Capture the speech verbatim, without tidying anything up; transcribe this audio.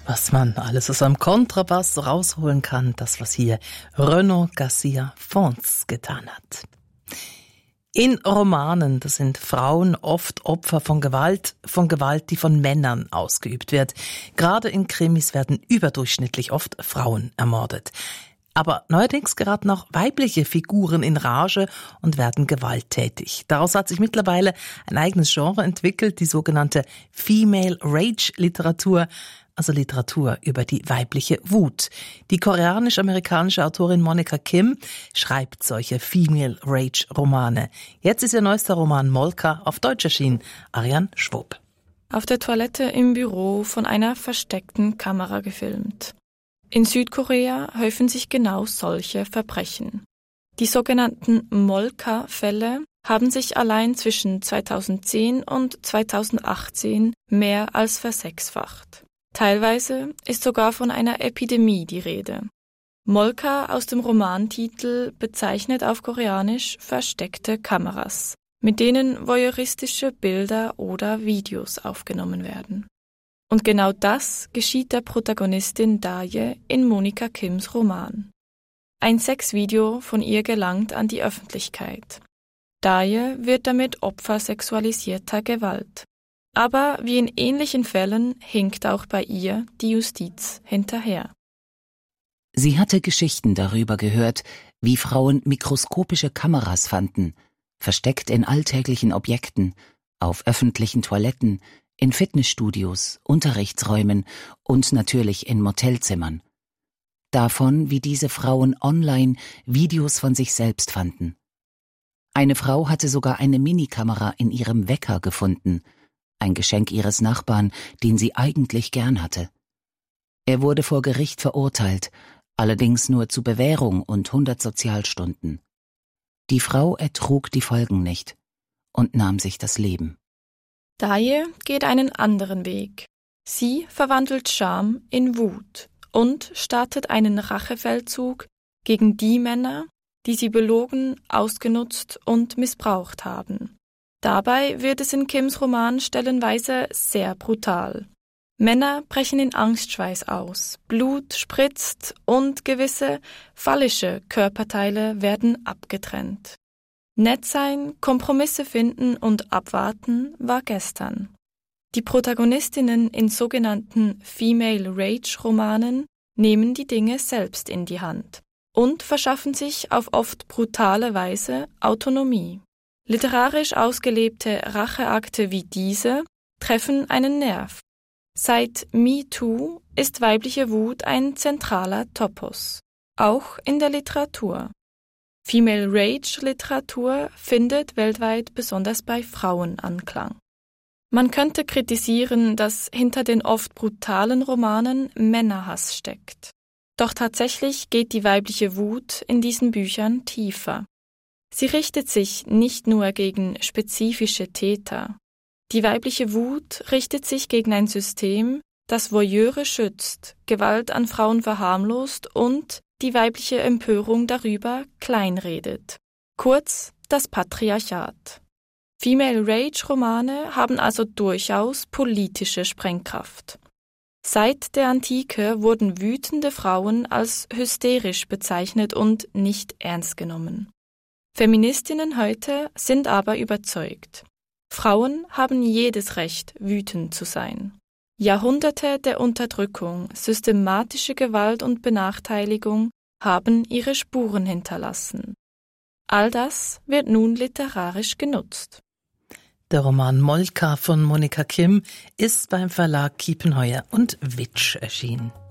Was man alles aus einem Kontrabass rausholen kann, das, was hier Renaud Garcia Fons getan hat. In Romanen, das sind Frauen oft Opfer von Gewalt, von Gewalt, die von Männern ausgeübt wird. Gerade in Krimis werden überdurchschnittlich oft Frauen ermordet. Aber neuerdings geraten auch weibliche Figuren in Rage und werden gewalttätig. Daraus hat sich mittlerweile ein eigenes Genre entwickelt, die sogenannte Female Rage Literatur, also Literatur über die weibliche Wut. Die koreanisch-amerikanische Autorin Monica Kim schreibt solche Female Rage Romane. Jetzt ist ihr neuester Roman Molka auf Deutsch erschienen. Ariane Schwob. Auf der Toilette im Büro von einer versteckten Kamera gefilmt. In Südkorea häufen sich genau solche Verbrechen. Die sogenannten Molka-Fälle haben sich allein zwischen zweitausendzehn und zweitausendachtzehn mehr als versechsfacht. Teilweise ist sogar von einer Epidemie die Rede. Molka aus dem Romantitel bezeichnet auf Koreanisch versteckte Kameras, mit denen voyeuristische Bilder oder Videos aufgenommen werden. Und genau das geschieht der Protagonistin Daye in Monica Kims Roman. Ein Sexvideo von ihr gelangt an die Öffentlichkeit. Daye wird damit Opfer sexualisierter Gewalt. Aber wie in ähnlichen Fällen hinkt auch bei ihr die Justiz hinterher. Sie hatte Geschichten darüber gehört, wie Frauen mikroskopische Kameras fanden, versteckt in alltäglichen Objekten, auf öffentlichen Toiletten, in Fitnessstudios, Unterrichtsräumen und natürlich in Motelzimmern. Davon, wie diese Frauen online Videos von sich selbst fanden. Eine Frau hatte sogar eine Minikamera in ihrem Wecker gefunden, ein Geschenk ihres Nachbarn, den sie eigentlich gern hatte. Er wurde vor Gericht verurteilt, allerdings nur zu Bewährung und hundert Sozialstunden. Die Frau ertrug die Folgen nicht und nahm sich das Leben. Daye geht einen anderen Weg. Sie verwandelt Scham in Wut und startet einen Rachefeldzug gegen die Männer, die sie belogen, ausgenutzt und missbraucht haben. Dabei wird es in Kims Roman stellenweise sehr brutal. Männer brechen in Angstschweiß aus, Blut spritzt und gewisse phallische Körperteile werden abgetrennt. Nett sein, Kompromisse finden und abwarten war gestern. Die Protagonistinnen in sogenannten Female Rage Romanen nehmen die Dinge selbst in die Hand und verschaffen sich auf oft brutale Weise Autonomie. Literarisch ausgelebte Racheakte wie diese treffen einen Nerv. Seit MeToo ist weibliche Wut ein zentraler Topos, auch in der Literatur. Female Rage Literatur findet weltweit besonders bei Frauen Anklang. Man könnte kritisieren, dass hinter den oft brutalen Romanen Männerhass steckt. Doch tatsächlich geht die weibliche Wut in diesen Büchern tiefer. Sie richtet sich nicht nur gegen spezifische Täter. Die weibliche Wut richtet sich gegen ein System, das Voyeure schützt, Gewalt an Frauen verharmlost und die weibliche Empörung darüber kleinredet. Kurz das Patriarchat. Female Rage Romane haben also durchaus politische Sprengkraft. Seit der Antike wurden wütende Frauen als hysterisch bezeichnet und nicht ernst genommen. Feministinnen heute sind aber überzeugt. Frauen haben jedes Recht, wütend zu sein. Jahrhunderte der Unterdrückung, systematische Gewalt und Benachteiligung haben ihre Spuren hinterlassen. All das wird nun literarisch genutzt. Der Roman Molka von Monica Kim ist beim Verlag Kiepenheuer und Witsch erschienen.